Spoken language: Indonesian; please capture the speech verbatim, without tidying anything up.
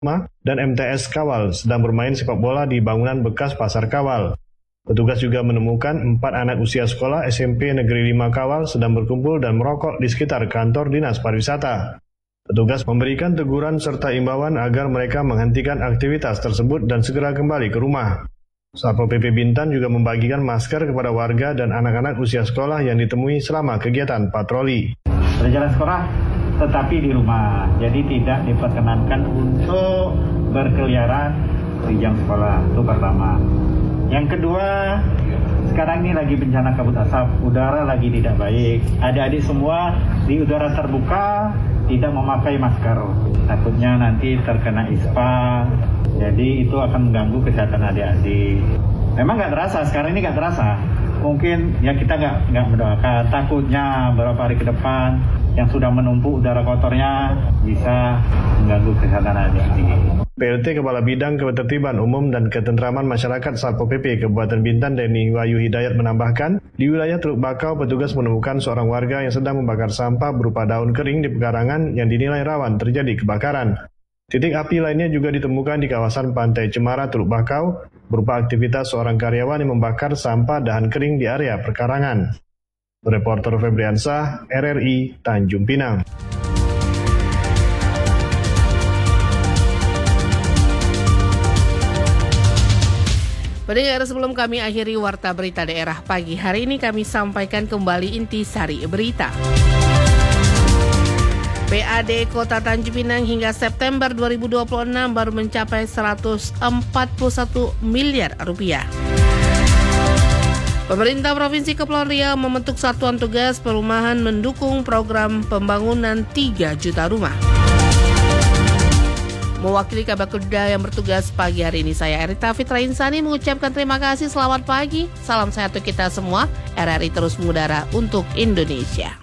dan M T S Kawal sedang bermain sepak bola di bangunan bekas Pasar Kawal. Petugas juga menemukan empat anak usia sekolah S M P Negeri lima Kawal sedang berkumpul dan merokok di sekitar kantor Dinas Pariwisata. Petugas memberikan teguran serta imbauan agar mereka menghentikan aktivitas tersebut dan segera kembali ke rumah. Satpol P P Bintan juga membagikan masker kepada warga dan anak-anak usia sekolah yang ditemui selama kegiatan patroli. Pelajaran sekolah tetapi di rumah, jadi tidak diperkenankan untuk berkeliaran di jam sekolah, itu pertama. Yang kedua, sekarang ini lagi bencana kabut asap, udara lagi tidak baik. Adik-adik semua di udara terbuka tidak memakai masker, takutnya nanti terkena ispa, jadi itu akan mengganggu kesehatan adik-adik. Memang nggak terasa, sekarang ini nggak terasa. Mungkin ya kita nggak nggak mendoakan, takutnya beberapa hari ke depan yang sudah menumpuk udara kotornya bisa mengganggu kesehatan adik-adik. P L T Kepala Bidang Ketertiban Umum dan Ketentraman Masyarakat Satpol P P Kabupaten Bintan Denny Wahyu Hidayat menambahkan, di wilayah Teluk Bakau petugas menemukan seorang warga yang sedang membakar sampah berupa daun kering di pekarangan yang dinilai rawan terjadi kebakaran. Titik api lainnya juga ditemukan di kawasan Pantai Cemara, Teluk Bakau, berupa aktivitas seorang karyawan yang membakar sampah dahan kering di area perkarangan. Reporter Febriansah, R R I, Tanjung Pinang. Pendengar, sebelum kami akhiri Warta Berita Daerah pagi hari ini, kami sampaikan kembali intisari berita. P A D Kota Tanjung Pinang hingga September dua ribu dua puluh enam baru mencapai seratus empat puluh satu miliar rupiah. Pemerintah Provinsi Kepulauan Riau membentuk satuan tugas perumahan mendukung program pembangunan tiga juta rumah. Mewakili Kabakudda yang bertugas pagi hari ini, saya Erita Fitra Insani mengucapkan terima kasih, selamat pagi, salam sehat untuk kita semua, R R I terus mengudara untuk Indonesia.